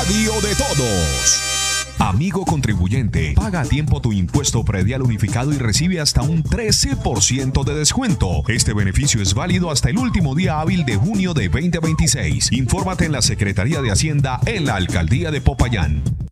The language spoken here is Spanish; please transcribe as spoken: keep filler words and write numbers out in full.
radio de todos. Amigo contribuyente, paga a tiempo tu impuesto predial unificado y recibe hasta un trece por ciento de descuento. Este beneficio es válido hasta el último día hábil de junio de veinte veintiséis. Infórmate en la Secretaría de Hacienda en la Alcaldía de Popayán.